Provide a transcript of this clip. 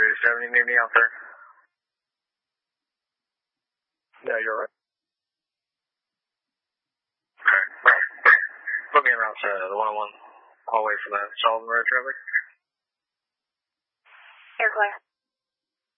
237, you need me out there? Yeah, you're right. Okay, well, put me around to the 101 hallway for that Sullivan Road traffic. Air clear.